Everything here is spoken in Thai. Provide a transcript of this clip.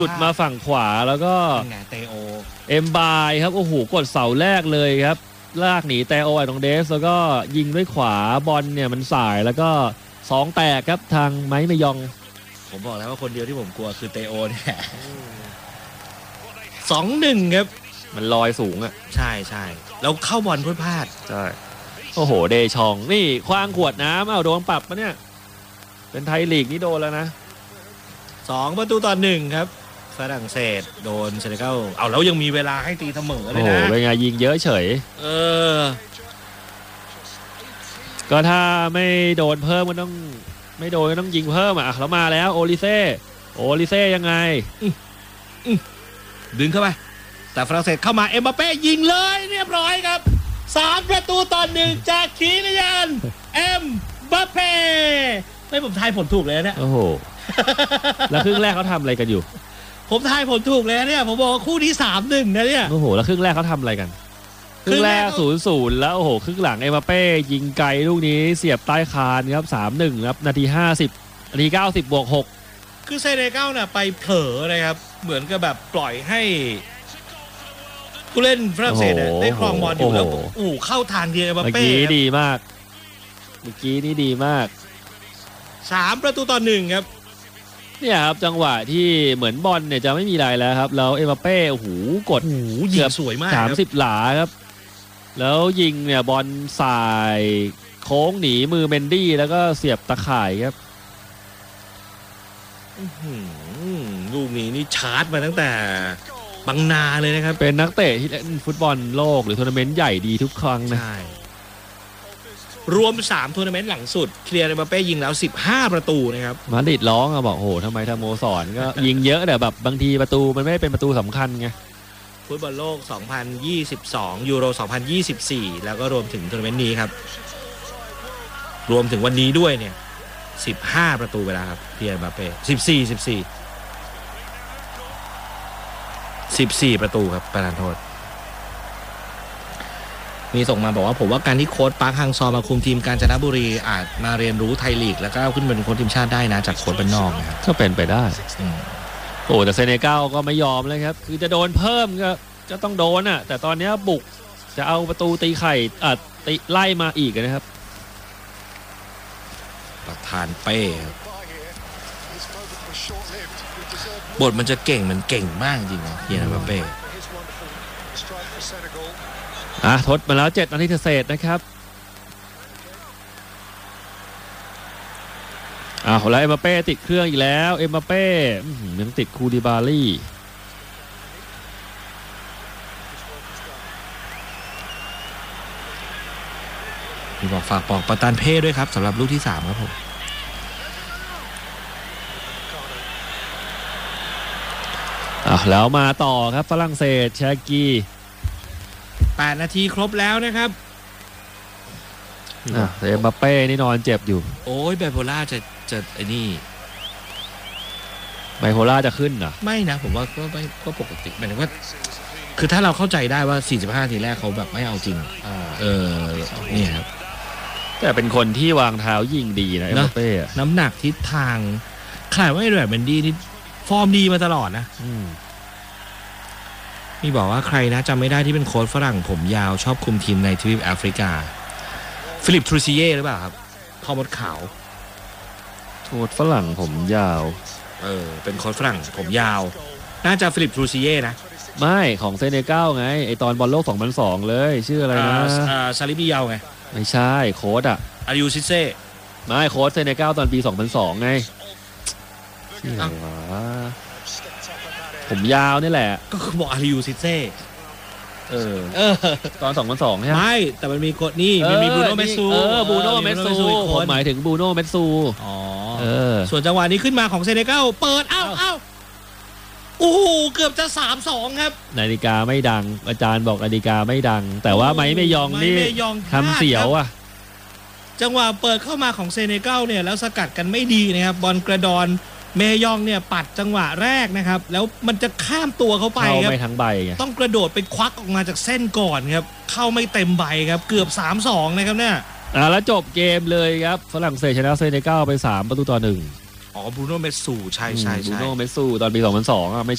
หลุดมาฝั่งขวาแล้วก็ไงเตโอเอ็มบายครับโอ้โหกดเสาแรกเลยครับลากหนีเตโอไอตองเดสแล้วก็ยิงด้วยขวาบอลเนี่ยมันสายแล้วก็2แตกครับทางไม้มยองผมบอกแล้วว่าคนเดียวที่ผมกลัวคือเตโอเนี่ย2-1ครับมันลอยสูงอ่ะใช่ใช่แล้วเข้าบอลพลาดใช่โอ้โหเดชองนี่คว้างขวดน้ำโดนปรับปะเนี่ยเป็นไทยลีกนี่โดนแล้วนะ 2-1ครับฝรั่งเศสโดนเซเนกัลเอาแล้วยังมีเวลาให้ตีเสมอเลยนะโอ้เป็นไงยิงเยอะเฉยก็ถ้าไม่โดนเพิ่มก็ต้องไม่โดนก็ต้องยิงเพิ่มแล้วมาแล้วโอลิเซ่ยังไงดึงเข้าไปแต่ฝรั่งเศสเข้ามาเอ็มบัปเป้ยิงเลยเรียบร้อยครับ3-1จากคีริยันเอ็มบัปเป้ไม่ผมทายผลถูกเลยเนี่ยโอ้โหแล้วครึ่งแรกเขาทำอะไรกันอยู่ผมทายผลถูกเลยเนี่ยผมบอกคู่นี้3-1นะเนี่ยโอ้โหแล้วครึ่งแรกเขาทำอะไรกันครึ่งแรก0-0แล้วโอ้โหครึ่งหลังเอ็มบัปเป้ยิงไกลลูกนี้เสียบใต้คานครับ3-1ครับนาที50นาที90บวก6 คือเซเนกัลเนี่ยไปเผลอนะครับเหมือนกับแบบปล่อยให้ผู้เล่นฝรั่งเศสได้ครองบอลอยู่แล้วเข้าทางเดียวเอ็มบัปเป้เมื่อกี้ดีมากเมื่อกี้นี่ดีมาก 3-1ครับเนี่ยครับจังหวะที่เหมือนบอลเนี่ยจะไม่มีอะไรแล้วครับแล้วเอ็มบัปเป้โอ้โหกดยิงสวยมาก 30หลาครับแล้วยิงเนี่ยบอลสายโค้งหนีมือเมนดี้แล้วก็เสียบตะข่ายครับลูกนี้นี่ชาร์จมาตั้งแต่บังนาเลยนะครับเป็นนักเตะที่เล่นฟุตบอลโลกหรือทัวร์นาเมนต์ใหญ่ดีทุกครั้งนะรวม3ทัวร์นาเมนต์หลังสุดเคลียร์เอ็มบัปเป้ยิงแล้ว15ประตูนะครับมาดริดร้องบอกโหทำไมสโมสรก็ยิงเยอะแต่แบบบางทีประตูมันไม่ได้เป็นประตูสำคัญไงฟุตบอลโลก2022ยูโร2024แล้วก็รวมถึงทัวร์นาเมนต์นี้ครับรวมถึงวันนี้ด้วยเนี่ย15ประตูไปแล้วครับเคลียร์เอ็มบัปเป้14ประตูครับประธานโทษมีส่งมาบอกว่าผมว่าการที่โค้ชปาร์คฮังซอมาคุมทีมกาญจนบุรีอาจมาเรียนรู้ไทยลีกแล้วก็ขึ้นเป็นโค้ชทีมชาติได้นะจากโค้ชบ้านนอกนะครับก็เป็นไปได้โอ้แต่เซเนกัลก็ไม่ยอมเลยครับคือจะโดนเพิ่มก็ต้องโดนแต่ตอนนี้บุกจะเอาประตูตีไข่ตีไล่มาอีกนะครับประธานเป้บทมันจะเก่งมันเก่งมากจริงนะเฮียนาเป้ทดมาแล้ว7นาทีเศษนะครับแล้วเอ็มบัปเป้ติดเครื่องอีกแล้วเอ็มบัปเป้ยังติดคูดิบาลี่มีบอกฝากบอกประธานเป้ด้วยครับสำหรับลูกที่3ครับผมแล้วมาต่อครับฝรั่งเศสชากี 8นาทีครบแล้วนะครับเอ็มบัปเป้นี่นอนเจ็บอยู่โอ้ยไบโพล่าจะไอ้นี่ไบโพล่าจะขึ้นเหรอไม่นะผมว่าก็ปกติหมายถึงว่าคือถ้าเราเข้าใจได้ว่า45ทีแรกเขาแบบไม่เอาจริงนี่ครับแต่เป็นคนที่วางเท้ายิงดีนะเอ็มบัปเป้น้ำหนักทิศทางขนาดว่าแบบเบนดี้นี่ฟอร์มดีมาตลอดนะมีบอกว่าใครนะจำไม่ได้ที่เป็นโค้ชฝรั่งผมยาวชอบคุมทีมในทวีปแอฟริกาฟิลิปทรูซิเย่หรือเปล่าครับพ่อมดขาวโค้ชฝรั่งผมยาวเป็นโค้ชฝรั่งผมยาวน่าจะฟิลิปทรูซิเย่นะไม่ของเซเนกัลไงไอตอนบอลโลก2002เลยชื่ออะไรนะซาลิบิยาวไงไม่ใช่โค้ชอาริวซิเซ่ไม่โค้ชเซเนกัลตอนปี2002ไงชื่ออะไรวะผมยาวนี่แหละก็บอกอาริวซิเซ่ตอน2002ใช่ไหมไม่แต่มันมีกฎนี่มันมีบรูโน่เมสซูบรูโน่เมสซูผมหมายถึงบรูโน่เมสซูส่วนจังหวะนี้ขึ้นมาของเซเนกัลเปิดโอ้โหเกือบจะ 3-2 ครับนาฬิกาไม่ดังอาจารย์บอกนาฬิกาไม่ดังแต่ว่าไม่ยองนี่ทำเสียวจังหวะเปิดเข้ามาของเซเนกัลเนี่ยแล้วสกัดกันไม่ดีนะครับบอลกระดอนเมยองเนี่ยปัดจังหวะแรกนะครับแล้วมันจะข้ามตัวเขาไปครับเข้าไม่ทั้งใบต้องกระโดดไปควักออกมาจากเส้นก่อนครับเข้าไม่เต็มใบครับเกือบ 3-2 นะครับเนี่ยแล้วจบเกมเลยครับฝรั่งเศสชนะเซเนกัลไป3-1บรูโน่เมสซูใช่บรูโน่เมสซูตอนปี2002ไม่